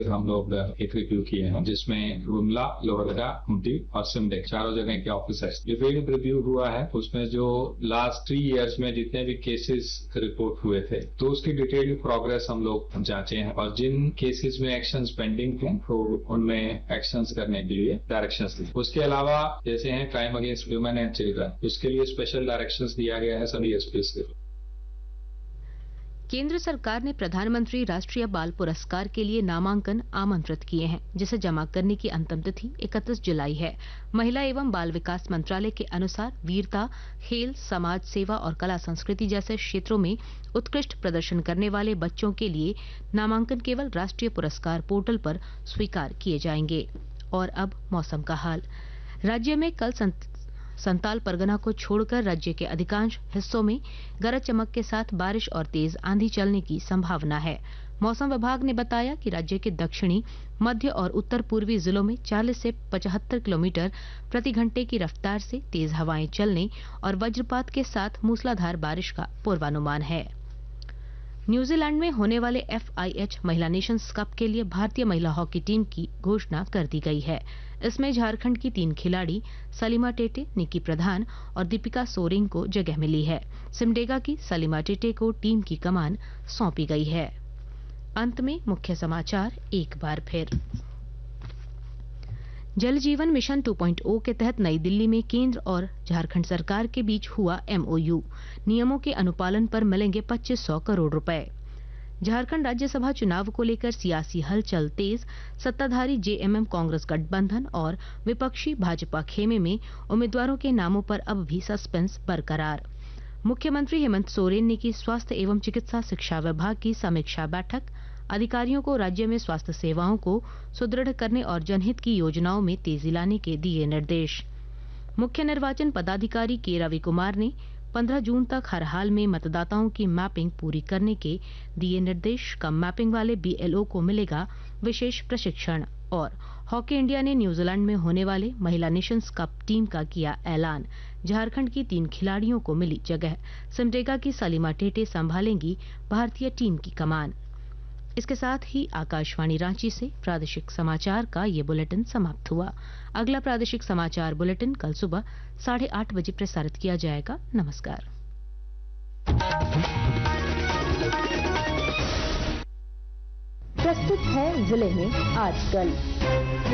हम लोग एक रिव्यू किए हैं जिसमें गुमला, लोहरदगा, खूंटी और सिमडेगा चारों जगह के ऑफिसर्स ये फील्ड रिव्यू हुआ है। उसमें जो लास्ट 3 इयर्स में जितने भी केसेस रिपोर्ट हुए थे तो उसकी डिटेल प्रोग्रेस हम लोग जांचे हैं और जिन केसेस में एक्शंस पेंडिंग थे तो उनमें एक्शंस करने के लिए डायरेक्शंस दी। उसके अलावा जैसे हैं crime against human and children, उसके लिए स्पेशल डायरेक्शंस दिया गया है सभी एसपीज के। केंद्र सरकार ने प्रधानमंत्री राष्ट्रीय बाल पुरस्कार के लिए नामांकन आमंत्रित किए हैं, जिसे जमा करने की अंतिम तिथि 31 जुलाई है। महिला एवं बाल विकास मंत्रालय के अनुसार वीरता, खेल, समाज सेवा और कला संस्कृति जैसे क्षेत्रों में उत्कृष्ट प्रदर्शन करने वाले बच्चों के लिए नामांकन केवल राष्ट्रीय पुरस्कार पोर्टल पर स्वीकार किए जाएंगे। और अब मौसम का हाल। राज्य में कल संताल परगना को छोड़कर राज्य के अधिकांश हिस्सों में गरज चमक के साथ बारिश और तेज आंधी चलने की संभावना है। मौसम विभाग ने बताया कि राज्य के दक्षिणी, मध्य और उत्तर पूर्वी जिलों में 40 से 75 किलोमीटर प्रति घंटे की रफ्तार से तेज हवाएं चलने और वज्रपात के साथ मूसलाधार बारिश का पूर्वानुमान है। न्यूजीलैंड में होने वाले FIH महिला नेशंस कप के लिए भारतीय महिला हॉकी टीम की घोषणा कर दी गई है। इसमें झारखंड की 3 खिलाड़ी सलीमा टेटे, निकी प्रधान और दीपिका सोरेन को जगह मिली है। सिमडेगा की सलीमा टेटे को टीम की कमान सौंपी गई है। अंत में मुख्य समाचार एक बार फिर। जल जीवन मिशन 2.0 के तहत नई दिल्ली में केंद्र और झारखंड सरकार के बीच हुआ MOU। नियमों के अनुपालन पर मिलेंगे 2500 करोड़ रुपए। झारखंड राज्यसभा चुनाव को लेकर सियासी हलचल तेज। सत्ताधारी JMM कांग्रेस गठबंधन और विपक्षी भाजपा खेमे में उम्मीदवारों के नामों पर अब भी सस्पेंस बरकरार। मुख्यमंत्री हेमंत सोरेन ने की स्वास्थ्य एवं चिकित्सा शिक्षा विभाग की समीक्षा बैठक। अधिकारियों को राज्य में स्वास्थ्य सेवाओं को सुदृढ़ करने और जनहित की योजनाओं में तेजी लाने के दिए निर्देश। मुख्य निर्वाचन पदाधिकारी के रवि कुमार ने 15 जून तक हर हाल में मतदाताओं की मैपिंग पूरी करने के दिए निर्देश। कम मैपिंग वाले BLO को मिलेगा विशेष प्रशिक्षण। और हॉकी इंडिया ने न्यूजीलैंड में होने वाले महिला नेशंस कप टीम का किया ऐलान। झारखंड की 3 खिलाड़ियों को मिली जगह। सिमडेगा की सलीमा टेटे संभालेंगी भारतीय टीम की कमान। इसके साथ ही आकाशवाणी रांची से प्रादेशिक समाचार का ये बुलेटिन समाप्त हुआ। अगला प्रादेशिक समाचार बुलेटिन कल सुबह 8:30 बजे प्रसारित किया जाएगा। नमस्कार। प्रस्तुत है जिले में आजकल।